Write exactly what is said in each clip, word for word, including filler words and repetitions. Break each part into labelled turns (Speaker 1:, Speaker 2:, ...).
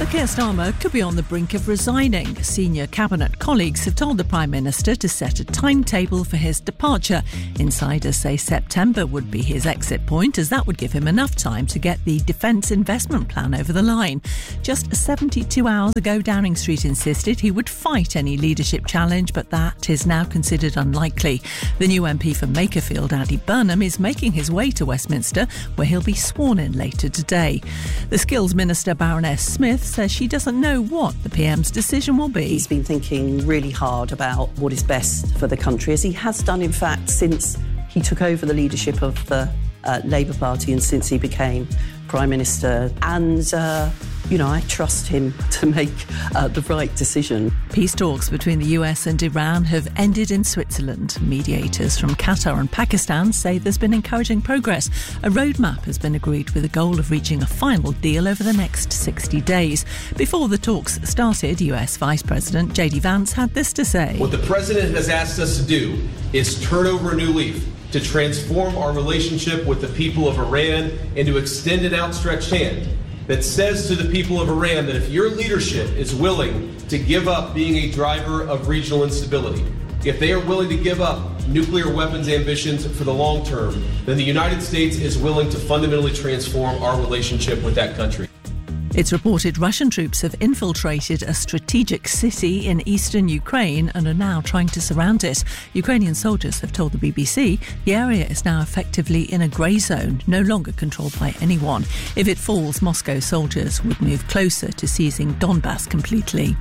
Speaker 1: Sir Keir Starmer could be on the brink of resigning. Senior cabinet colleagues have told the Prime Minister to set a timetable for his departure. Insiders say September would be his exit point, as that would give him enough time to get the defence investment plan over the line. Just seventy-two hours ago, Downing Street insisted he would fight any leadership challenge, but that is now considered unlikely. The new M P for Makerfield, Andy Burnham, is making his way to Westminster, where he'll be sworn in later today. The Skills Minister, Baroness Smith, says she doesn't know what the P M's decision will be.
Speaker 2: He's been thinking really hard about what is best for the country, as he has done, in fact, since he took over the leadership of the uh, Labour Party and since he became Prime Minister. And, uh, you know, I trust him to make uh, the right decision.
Speaker 1: Peace talks between the U S and Iran have ended in Switzerland. Mediators from Qatar and Pakistan say there's been encouraging progress. A roadmap has been agreed with the goal of reaching a final deal over the next sixty days. Before the talks started, U S Vice President J D Vance had this to say.
Speaker 3: What the President has asked us to do is turn over a new leaf, to transform our relationship with the people of Iran and to extend an outstretched hand that says to the people of Iran that if your leadership is willing to give up being a driver of regional instability, if they are willing to give up nuclear weapons ambitions for the long term, then the United States is willing to fundamentally transform our relationship with that country.
Speaker 1: It's reported Russian troops have infiltrated a strategic city in eastern Ukraine and are now trying to surround it. Ukrainian soldiers have told the B B C the area is now effectively in a grey zone, no longer controlled by anyone. If it falls, Moscow soldiers would move closer to seizing Donbass completely.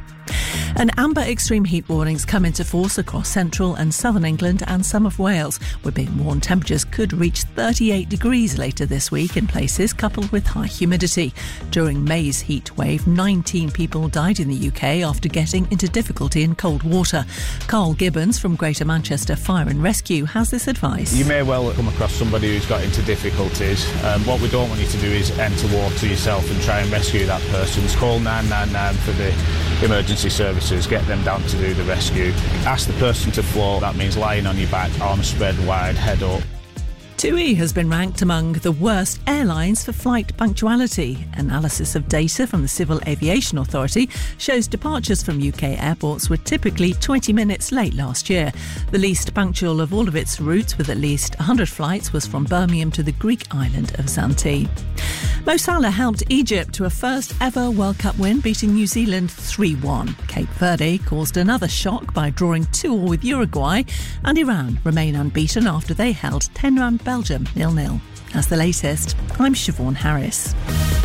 Speaker 1: An amber extreme heat warnings come into force across central and southern England and some of Wales. We're being warned temperatures could reach thirty-eight degrees later this week in places, coupled with high humidity. During May's heat wave, nineteen people died in the U K after getting into difficulty in cold water. Carl Gibbons from Greater Manchester Fire and Rescue has this advice.
Speaker 4: You may well come across somebody who's got into difficulties. Um, what we don't want you to do is enter water yourself and try and rescue that person. Call nine nine nine for the emergency services, get them down to do the rescue. Ask the person to float, that means lying on your back, arms spread wide, head up.
Speaker 1: TUI has been ranked among the worst airlines for flight punctuality. Analysis of data from the Civil Aviation Authority shows departures from U K airports were typically twenty minutes late last year. The least punctual of all of its routes, with at least one hundred flights, was from Birmingham to the Greek island of Zante. Mo Salah helped Egypt to a first ever World Cup win, beating New Zealand three one. Cape Verde caused another shock by drawing two all with Uruguay, and Iran remain unbeaten after they held Tehran Belgium nil nil. That's the latest. I'm Siobhan Harris.